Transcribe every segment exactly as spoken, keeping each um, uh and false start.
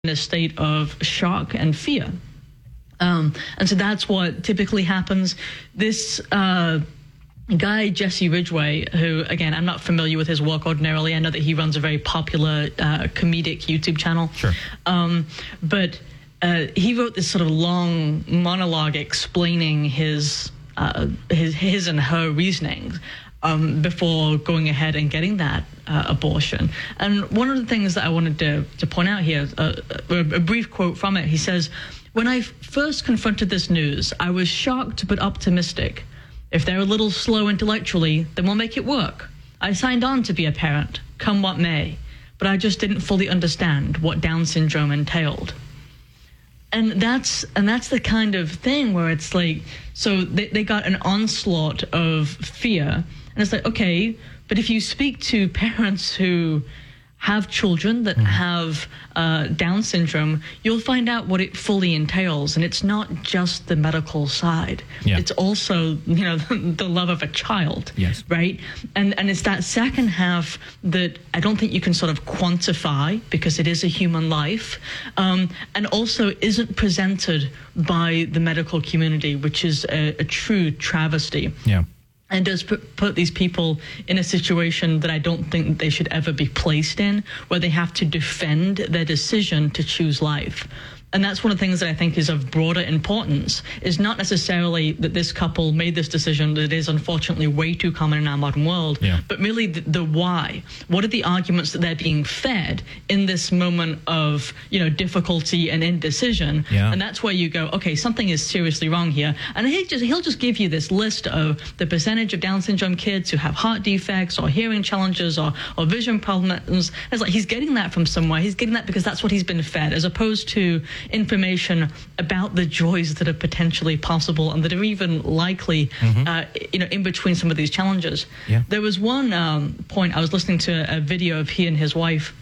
in a state of shock and fear. Um, and so that's what typically happens. This uh, guy, Jesse Ridgway, who, again, I'm not familiar with his work ordinarily. I know that he runs a very popular uh, comedic YouTube channel. Sure. Um, but uh, he wrote this sort of long monologue explaining his uh, his, his and her reasonings Um, before going ahead and getting that uh, abortion. And one of the things that I wanted to, to point out here, uh, a, a brief quote from it, he says, "When I first confronted this news, I was shocked but optimistic. If they're a little slow intellectually, then we'll make it work. I signed on to be a parent, come what may, but I just didn't fully understand what Down syndrome entailed." And that's and that's the kind of thing where it's like, so they, they got an onslaught of fear. And it's like, okay, but if you speak to parents who have children that mm. have uh, Down syndrome, you'll find out what it fully entails. And it's not just the medical side. Yeah. It's also, you know, the love of a child, yes. right? And and it's that second half that I don't think you can sort of quantify, because it is a human life, um, and also isn't presented by the medical community, which is a, a true travesty. Yeah. And does put, put these people in a situation that I don't think they should ever be placed in, where they have to defend their decision to choose life. And that's one of the things that I think is of broader importance, is not necessarily that this couple made this decision that is unfortunately way too common in our modern world, yeah. but really the, the why. What are the arguments that they're being fed in this moment of, you know, difficulty and indecision? Yeah. And that's where you go, okay, something is seriously wrong here. And he just, he'll just give you this list of the percentage of Down syndrome kids who have heart defects or hearing challenges or, or vision problems. It's like he's getting that from somewhere. He's getting that because that's what he's been fed, as opposed to information about the joys that are potentially possible and that are even likely, mm-hmm. uh, you know, in between some of these challenges. Yeah. There was one um, point, I was listening to a video of he and his wife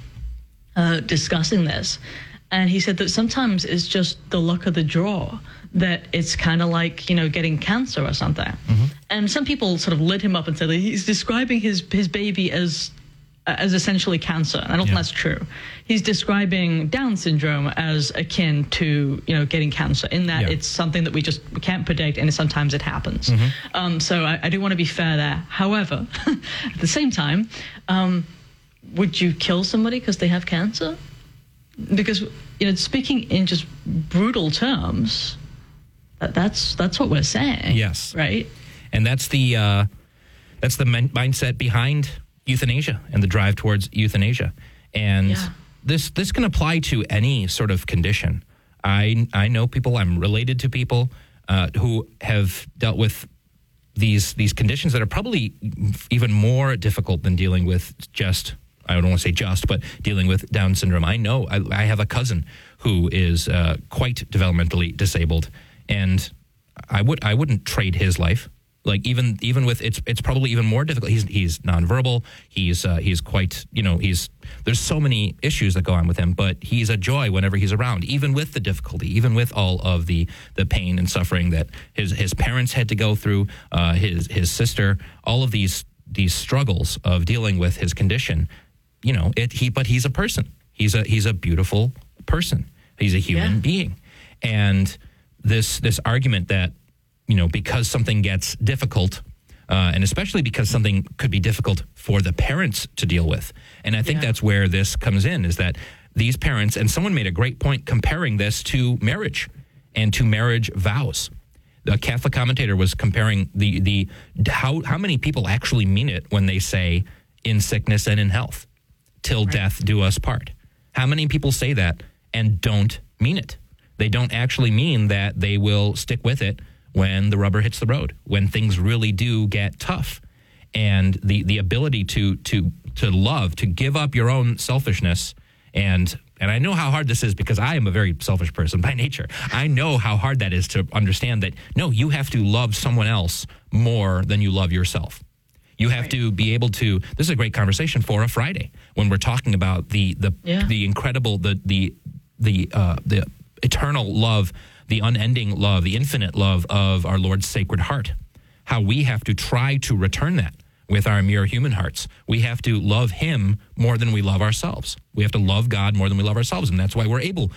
uh, discussing this, and he said that sometimes it's just the luck of the draw, that it's kind of like, you know, getting cancer or something. Mm-hmm. And some people sort of lit him up and said that he's describing his, his baby as as essentially cancer. And I don't yeah. think that's true. He's describing Down syndrome as akin to, you know, getting cancer, in that yeah. it's something that we just we can't predict, and sometimes it happens. Mm-hmm. Um, so I, I do want to be fair there. However, at the same time, um, would you kill somebody because they have cancer? Because, you know, speaking in just brutal terms, that, that's that's what we're saying. Yes. Right? And that's the uh, that's the men- mindset behind euthanasia and the drive towards euthanasia. And yeah. this this can apply to any sort of condition. I I know people, I'm related to people uh, who have dealt with these these conditions that are probably even more difficult than dealing with just, I don't want to say just, but dealing with Down syndrome. I know, I, I have a cousin who is uh, quite developmentally disabled, and I would I wouldn't trade his life. Like even even with it's it's probably even more difficult. He's he's nonverbal. He's uh, he's quite you know he's there's so many issues that go on with him. But he's a joy whenever he's around, even with the difficulty, even with all of the, the pain and suffering that his his parents had to go through. Uh, his his sister, all of these these struggles of dealing with his condition. You know it. He but he's a person. He's a he's a beautiful person. He's a human yeah. being, and this this argument that, you know, because something gets difficult, uh, and especially because something could be difficult for the parents to deal with. And I think yeah. that's where this comes in, is that these parents, and someone made a great point comparing this to marriage and to marriage vows. The Catholic commentator was comparing the the how how many people actually mean it when they say in sickness and in health, till right. death do us part. How many people say that and don't mean it? They don't actually mean that they will stick with it when the rubber hits the road, when things really do get tough. And the, the ability to to to love, to give up your own selfishness. And and I know how hard this is, because I am a very selfish person by nature. I know how hard that is to understand that, no, you have to love someone else more than you love yourself. You have right. to be able to, this is a great conversation for a Friday, when we're talking about the the yeah. the incredible, the the the uh, the eternal love, the unending love, the infinite love of our Lord's Sacred Heart. How we have to try to return that with our mere human hearts. We have to love him more than we love ourselves. We have to love God more than we love ourselves. And that's why we're able